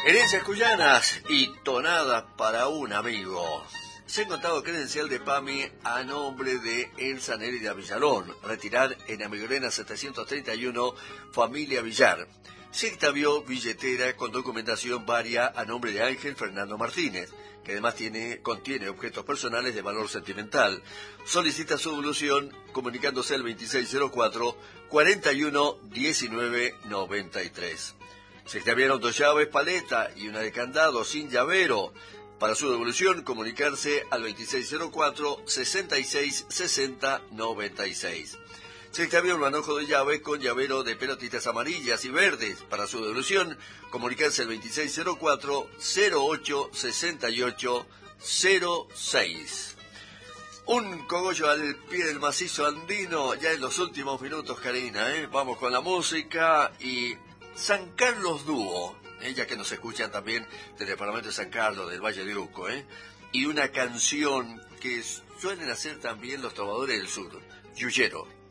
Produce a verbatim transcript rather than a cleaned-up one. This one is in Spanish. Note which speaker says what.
Speaker 1: Herencias cuyanas y tonadas para un amigo. Se ha encontrado credencial de PAMI a nombre de Elsa Nérida Villalón, retirar en Amigolena setecientos treinta y uno, familia Villar. Se extravió billetera con documentación varia a nombre de Ángel Fernando Martínez, que además tiene, contiene objetos personales de valor sentimental. Solicita su devolución comunicándose al veintiséis cero cuatro, cuarenta y uno, diecinueve noventa y tres. Se extraviaron dos llaves paleta y una de candado sin llavero. Para su devolución, comunicarse al veintiséis cero cuatro, sesenta y seis, sesenta, noventa y seis. Se extravió un manojo de llave con llavero de pelotitas amarillas y verdes. Para su devolución, comunicarse al veintiséis cero cuatro, cero ocho, sesenta y ocho, cero seis. Un cogollo al pie del macizo andino, ya en los últimos minutos, Karina, ¿eh? Vamos con la música y San Carlos Dúo, ¿eh? Ya que nos escuchan también del departamento de San Carlos, del Valle de Uco, ¿eh? Y una canción que suelen hacer también los trovadores del sur, Yuyero.